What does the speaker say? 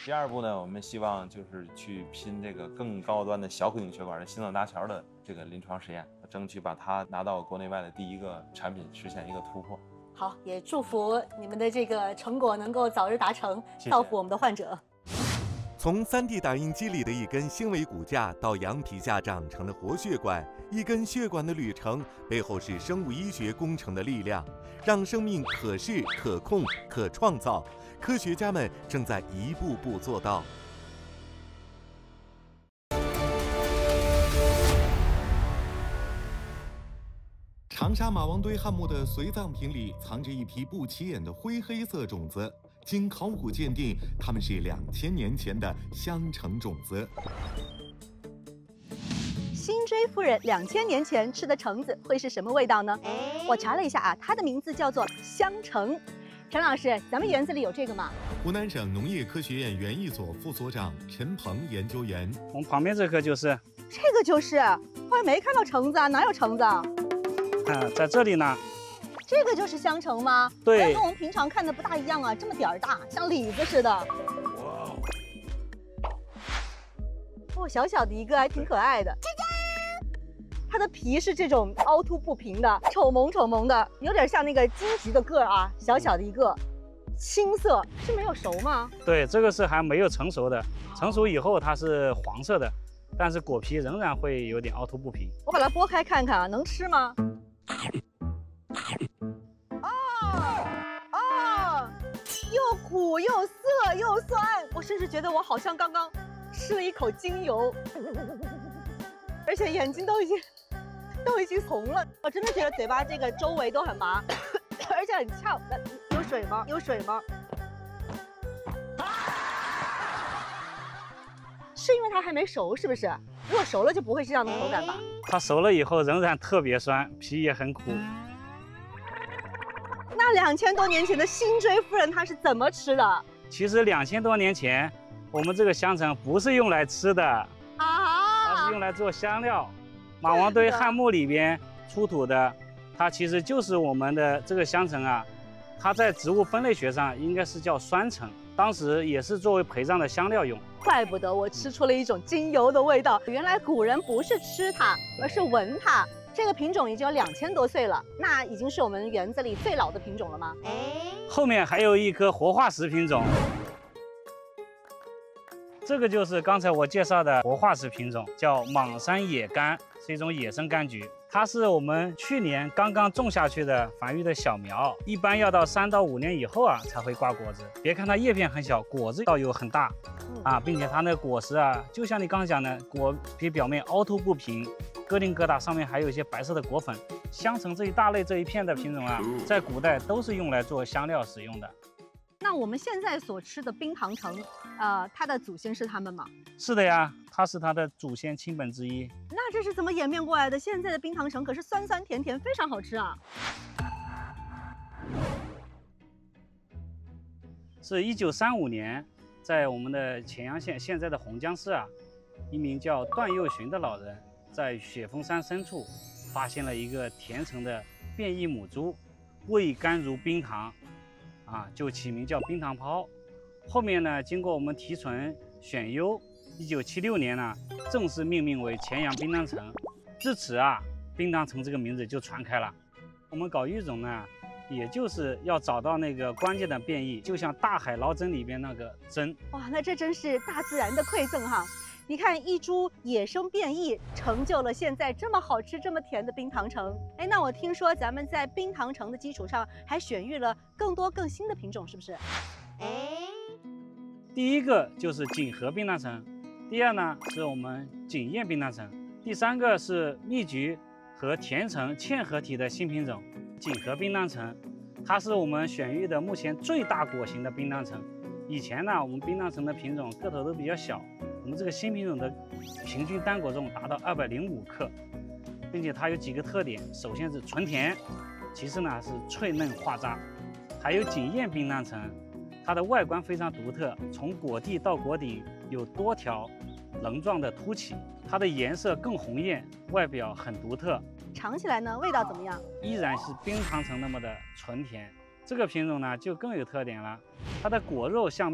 第二步呢，我们希望就是去拼这个更高端的小口径血管的心脏搭桥的这个临床实验，争取把它拿到国内外的第一个产品，实现一个突破。 好，也祝福你们的这个成果能够早日达成， 谢谢造福我们的患者。 从 3D 打印机里的一根纤维骨架到羊皮下长成的活血管，一根血管的旅程背后是生物医学工程的力量，让生命可视、可控、可创造。科学家们正在一步步做到。长沙马王堆汉墓的随葬品里藏着一批不起眼的灰黑色种子，经考古鉴定，它们是2000年前的香橙种子。 辛追夫人2000年前吃的橙子会是什么味道呢？我查了一下啊，它的名字叫做香橙。陈老师，咱们园子里有这个吗？ 湖南省农业科学院园艺所副所长陈鹏研究员， 我们旁边这棵就是， 这个就是，后来没看到橙子啊，哪有橙子啊？ 在这里呢。 这个就是香橙吗？ 对， 跟我们平常看的不大一样啊，这么点儿大，像李子似的。哦，小小的一个，还挺可爱的。它的皮是这种凹凸不平的，丑萌丑萌的，有点像那个金桔的个儿啊，小小的一个，青色，是没有熟吗？ 对，这个是还没有成熟的，成熟以后它是黄色的，但是果皮仍然会有点凹凸不平。 我把它剥开看看啊，能吃吗？又苦又涩又酸，我甚至觉得我好像刚刚吃了一口精油，而且眼睛都已经红了，我真的觉得嘴巴这个周围都很麻，而且很呛。有水吗？有水吗？是因为它还没熟，是不是？如果熟了就不会是这样的口感吧？ 它熟了以后仍然特别酸，皮也很苦。 那2000多年前的辛追夫人她是怎么吃的？ 其实2000多年前，我们这个香橙不是用来吃的啊，它是用来做香料。马王堆汉墓里边出土的，它其实就是我们的这个香橙啊，它在植物分类学上应该是叫酸橙，当时也是作为陪葬的香料用。 怪不得我吃出了一种精油的味道，原来古人不是吃它，而是闻它。这个品种已经有2000多岁了，那已经是我们园子里最老的品种了吗？ 后面还有一棵活化石品种，这个就是刚才我介绍的活化石品种，叫莽山野柑，是一种野生柑橘。它是我们去年刚刚种下去的繁育的小苗，一般要到3到5年以后啊才会挂果子。别看它叶片很小，果子倒有很大啊，并且它那个果实啊，就像你刚刚讲的，果皮表面凹凸不平，疙瘩疙瘩，上面还有一些白色的果粉。香橙这一大类这一片的品种啊，在古代都是用来做香料使用的。 那我们现在所吃的冰糖橙，它的祖先是它们吗？ 是的呀，它是它的祖先亲本之一。 那这是怎么演变过来的？现在的冰糖橙可是酸酸甜甜，非常好吃啊！ 是1935年，在我们的乾阳县现在的洪江市啊，一名叫段又寻的老人，在雪峰山深处发现了一个甜橙的变异母株，味甘如冰糖，就起名叫冰糖泡。后面呢，经过我们提纯选优，1976年呢，正式命名为乾阳冰糖橙。自此啊，冰糖橙这个名字就传开了。我们搞育种呢，也就是要找到那个关键的变异，就像大海捞针里边那个针。 哇，那这真是大自然的馈赠哈！你看，一株野生变异，成就了现在这么好吃、这么甜的冰糖橙。哎，那我听说咱们在冰糖橙的基础上，还选育了更多更新的品种，是不是？ 第一个就是锦和冰糖橙，第二呢是我们锦燕冰糖橙，第三个是蜜橘和甜橙嵌合体的新品种锦和冰糖橙，它是我们选育的目前最大果型的冰糖橙。以前呢，我们冰糖橙的品种个头都比较小，我们这个新品种的平均单果重达到205克，并且它有几个特点，首先是纯甜，其次呢是脆嫩化渣，还有锦燕冰糖橙。它的外观非常独特，从果蒂到果顶有多条棱状的凸起，它的颜色更红艳，外表很独特。 尝起来呢，味道怎么样？ 依然是冰糖橙那么的纯甜。这个品种呢就更有特点了，它的果肉像